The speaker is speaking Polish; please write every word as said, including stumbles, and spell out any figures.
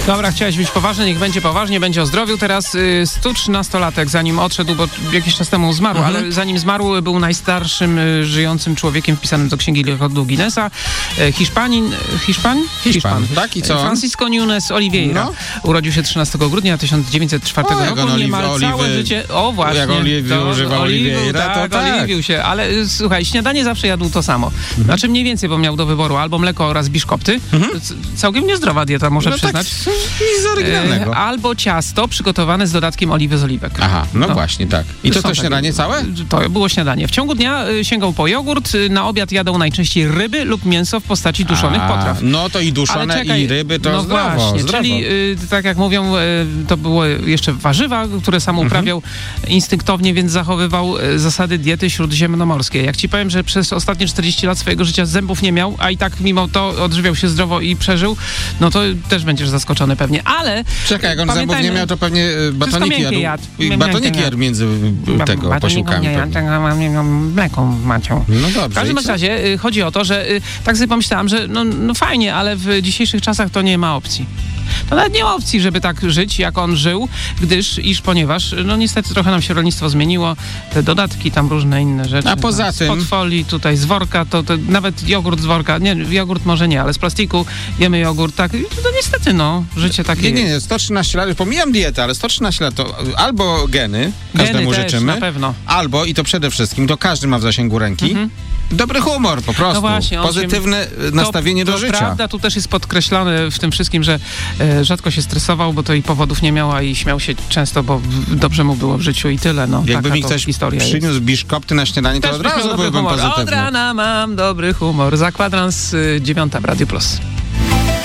Dobra, chciałeś być poważny, niech będzie poważnie, będzie o zdrowiu. Teraz y, sto trzynastolatek, zanim odszedł, bo jakiś czas temu zmarł, mhm. ale zanim zmarł, był najstarszym y, żyjącym człowiekiem wpisanym do Księgi Rekordu Guinnessa. Y, Hiszpanin, Hiszpan? Hiszpan? Hiszpan, tak? I co? Francisco Núñez Oliveira. No. Urodził się trzynastego grudnia tysiąc dziewięćset czwartego o, roku. Niemal oliwy, całe życie... O, właśnie. Jak Oliwiu używał Oliveira, tak, to tak. Oliwił się, ale y, słuchaj, śniadanie zawsze jadł to samo. Mhm. Znaczy mniej więcej, bo miał do wyboru albo mleko oraz biszkopty. Mhm. C- całkiem niezdrowa dieta, muszę no przyznać. Tak, nic oryginalnego. E, albo ciasto przygotowane z dodatkiem oliwy z oliwek. Aha, no, no. właśnie, tak. I to to śniadanie takie, całe? To było śniadanie. W ciągu dnia y, sięgał po jogurt, y, na obiad jadał najczęściej ryby lub mięso w postaci duszonych A, potraw. No to i duszone, czekaj, i ryby to no zdrowo, właśnie, zdrowo. Czyli y, tak jak mówią, y, to było jeszcze warzywa, które sam mhm. uprawiał instynktownie, więc zachowywał y, zasady diety śródziemnomorskiej. Jak ci powiem, że przez ostatnie czterdzieści lat swojego życia zębów nie miał, a i tak mimo to odżywiał się zdrowo i przeżył, no to też będziesz zaskoczony pewnie, ale... Czekaj, jak on zębów nie miał, to pewnie batoniki jadł. jadł. Batoniki jadł między tego posiłkami. Mleko macią. No dobrze. W każdym razie y, chodzi o to, że y, tak sobie pomyślałam, że no, no fajnie, ale w dzisiejszych czasach to nie ma opcji. To nawet nie ma opcji, żeby tak żyć, jak on żył, gdyż, iż ponieważ, no niestety trochę nam się rolnictwo zmieniło, te dodatki, tam różne inne rzeczy. A poza tam, tym... Spod folii, tutaj z worka, to, to nawet jogurt z worka, nie, jogurt może nie, ale z plastiku jemy jogurt, tak, no niestety, no, życie takie Nie, nie, nie, jest. sto trzynaście lat, pomijam dietę, ale sto trzynaście lat to albo geny, każdemu geny też, życzymy, na pewno. Albo, i to przede wszystkim, to każdy ma w zasięgu ręki, mhm. dobry humor po prostu, no właśnie, pozytywne się, nastawienie to, do to życia. Prawda, tu też jest podkreślone w tym wszystkim, że e, rzadko się stresował, bo to i powodów nie miała i śmiał się często, bo w, dobrze mu było w życiu i tyle. No, jakby mi ktoś przyniósł jest. biszkopty na śniadanie, to też od razu byłbym humor. pozytywny. Od rana mam dobry humor. Za kwadrans y, dziewiąta w Radiu Plus.